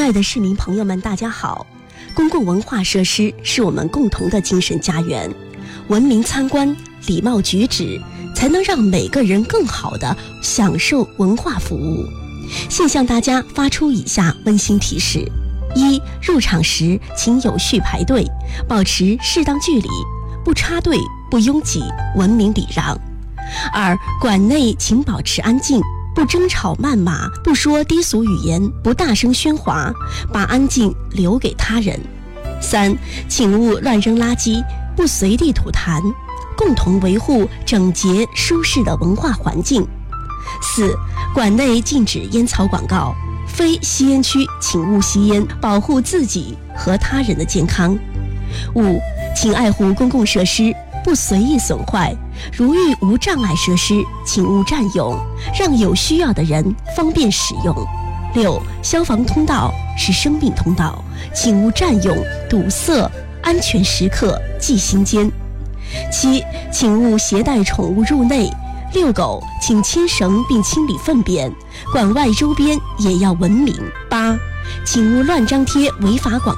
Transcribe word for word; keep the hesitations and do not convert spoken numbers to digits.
爱的市民朋友们，大家好！公共文化设施是我们共同的精神家园，文明参观、礼貌举止，才能让每个人更好地享受文化服务。现向大家发出以下温馨提示：一、入场时请有序排队，保持适当距离，不插队、不拥挤，文明礼让。二、馆内请保持安静，不争吵谩骂，不说低俗语言，不大声喧哗，把安静留给他人。三、请勿乱扔垃圾，不随地吐痰，共同维护整洁舒适的文化环境。四、馆内禁止烟草广告，非吸烟区请勿吸烟，保护自己和他人的健康。五、请爱护公共设施，不随意损坏，如遇无障碍设施，请勿占用，让有需要的人方便使用。六、消防通道是生命通道，请勿占用、堵塞，安全时刻记心间。七、请勿携带宠物入内，遛狗请牵绳并清理粪便，馆外周边也要文明。八、请勿乱张贴违法广告。